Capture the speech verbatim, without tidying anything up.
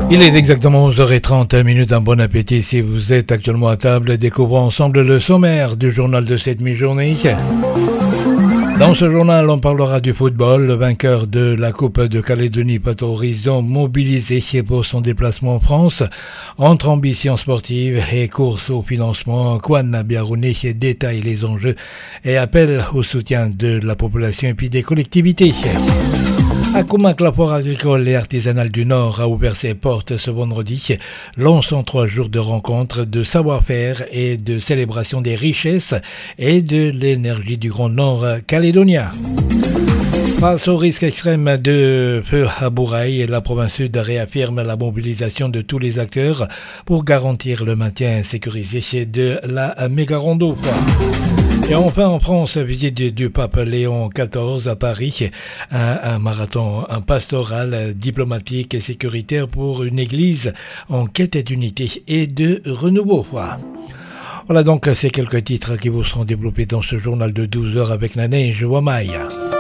Il est exactement onze heures trente minutes, un bon appétit si vous êtes actuellement à table. Découvrons ensemble le sommaire du journal de cette mi-journée. Dans ce journal, on parlera du football. Le vainqueur de la Coupe de Calédonie, Pato Horizon, mobilisé pour son déplacement en France. Entre ambition sportive et course au financement, Kwan Biarouni détaille les enjeux et appelle au soutien de la population et puis des collectivités. À Koumak, la foire agricole et artisanale du Nord a ouvert ses portes ce vendredi, lançant trois jours de rencontres, de savoir-faire et de célébration des richesses et de l'énergie du Grand Nord calédonien. Face au risque extrême de feu à Bourail, la province sud réaffirme la mobilisation de tous les acteurs pour garantir le maintien sécurisé de la méga-rondo. Et enfin, en France, visite du, du pape Léon quatorze à Paris, un, un marathon, un pastoral diplomatique et sécuritaire pour une église en quête d'unité et de renouveau. Voilà donc ces quelques titres qui vous seront développés dans ce journal de douze heures avec la neige Wamaya.